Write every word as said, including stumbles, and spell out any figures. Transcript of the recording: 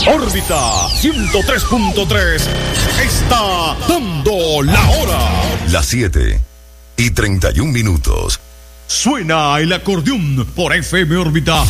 Órbita ciento tres punto tres está dando la hora. Las siete y treinta y un minutos. Suena el acordeón por F M Órbita